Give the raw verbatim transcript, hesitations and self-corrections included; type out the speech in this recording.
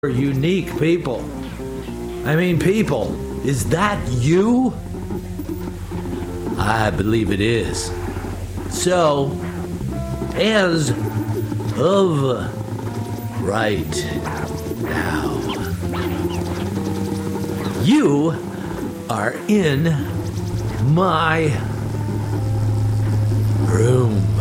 Unique people. I mean, people, is that you? I believe it is. So, as of right now, you are in my room.